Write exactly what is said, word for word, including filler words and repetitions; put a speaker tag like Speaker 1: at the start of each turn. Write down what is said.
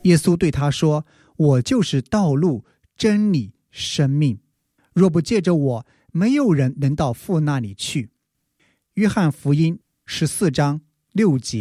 Speaker 1: 耶稣对他说，我就是道路、真理、生命，若不借着我，没有人能到父那里去。约翰福音十四章六节。